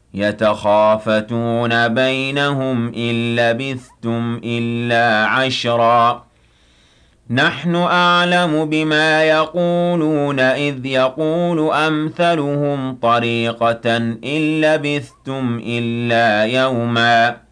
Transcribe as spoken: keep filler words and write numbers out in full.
يتخافتون بينهم إن لبثتم إلا عشرا نحن أعلم بما يقولون إذ يقول أمثلهم طريقة إن لبثتم إلا يوما